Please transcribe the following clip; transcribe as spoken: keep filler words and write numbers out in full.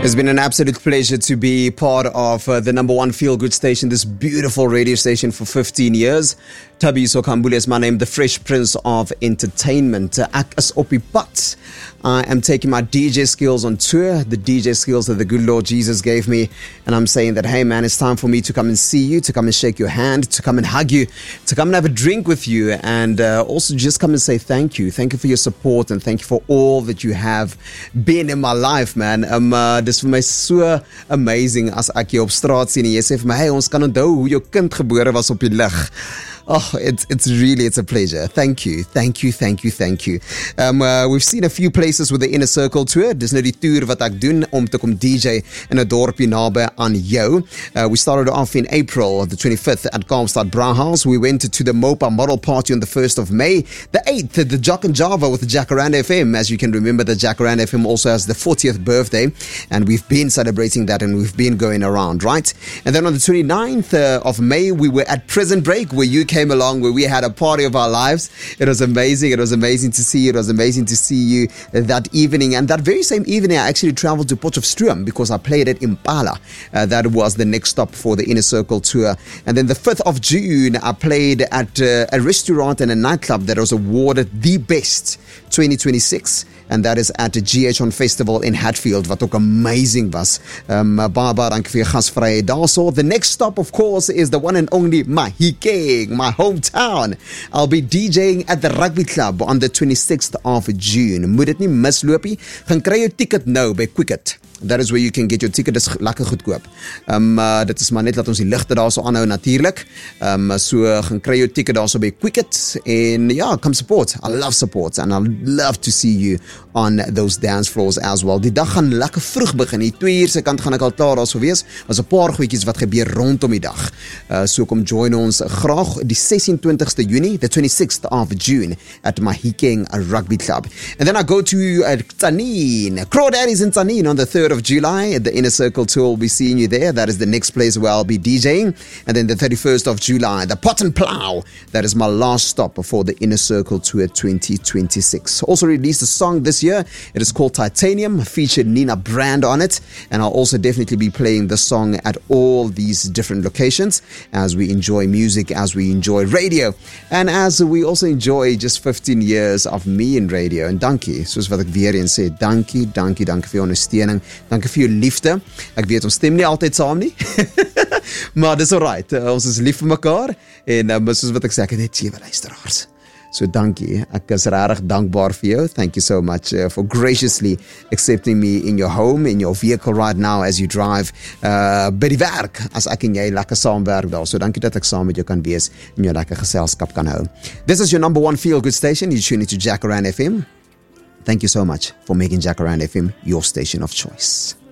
It's been an absolute pleasure to be part of uh, the number one feel-good station, this beautiful radio station for fifteen years. Thabiso Khambule is my name, the Fresh Prince of Entertainment. Uh, Ek is op die pad. I am taking my D J skills on tour, the D J skills that the good Lord Jesus gave me. And I'm saying that, hey man, it's time for me to come and see you, to come and shake your hand, to come and hug you, to come and have a drink with you, and uh, also just come and say thank you. Thank you for your support and thank you for all that you have been in my life, man. Um, uh, dis vir my so amazing as ek jou op straat sien en jy sê vir my, hey, ons kan onthou hoe jou kind gebore was op die lig. Oh, it's it's really, it's a pleasure. Thank you, thank you, thank you, thank you. Um, uh, we've seen a few places with the Inner Circle tour. Dis nou die tour wat ek doen om te kom D J in 'n dorpie naby aan jou. Uh, we started off in April, the twenty-fifth at Kaapstad Brauhaus. We went to the Mopa Model Party on the first of May. The eighth, the Jock and Java with the Jacaranda F M. As you can remember, the Jacaranda F M also has the fortieth birthday, and we've been celebrating that and we've been going around, right? And then on the twenty-ninth uh, of May, we were at Prison Break, where you came along, where we had a party of our lives. It was amazing. It was amazing to see you. It was amazing to see you that evening. And that very same evening, I actually traveled to Potchefstroom because I played at Impala. Uh, that was the next stop for the Inner Circle tour. And then the fifth of June, I played at uh, a restaurant and a nightclub that was awarded the best twenty twenty-six. And that is at the G H on Festival in Hatfield, wat ook amazing was. Um, baie baie dankie vir jou gasvryheid daarso. The next stop, of course, is the one and only Mahikeng, my hometown. I'll be DJing at the Rugby Club on the twenty-sixth of June. Moet dit nie misloop nie. Gaan kry jou ticket nou by Quicket. That is where you can get your ticket. Dis lekker goedkoop. Um, uh, dit is maar net laat ons die ligte daar so aanhou natuurlik. Um, so gaan kry jou ticket daar so by Quicket. En ja, come support. I love support and I love to see you on those dance floors as well. Die dag gaan lekker vroeg begin. Die twee uur se kant gaan ek al klaar daar so wees. Was 'n paar goedjies wat gebeur rondom die dag. Uh, so kom join ons graag die sesentwintigste Junie, the twenty-sixth of June at Mahikeng Rugby Club. And then I go to uh, Tzaneen. Crawdaddy's in Tzaneen on the third of July. The Inner Circle tour will be seeing you there. That is the next place where I'll be DJing. And then the thirty-first of July, the Pot and Plow. That is my last stop before the Inner Circle tour twenty twenty-six. Also released a song this year. It is called Titanium, featured Nina Brand on it. And I'll also definitely be playing the song at all these different locations as we enjoy music, as we enjoy radio, and as we also enjoy just fifteen years of me in radio. En dankie, soos wat ek weer eens sê, dankie, dankie, dankie vir jou ondersteuning. Dankie vir jou liefde. Ek weet ons stem nie altyd saam nie. Maar dis alright. Uh, ons is lief vir mekaar en um, soos wat ek sê, ek het net sewe luisteraars. So dankie. Ek is regtig dankbaar vir jou. Thank you so much uh, for graciously accepting me in your home, in your vehicle right now as you drive uh, by die werk, as ek en jy lekker saamwerk daar. So dankie dat ek saam met jou kan wees en jou lekker geselskap kan hou. This is your number one feel good station. You tune into Jacaranda F M. Thank you so much for making Jacaranda F M your station of choice.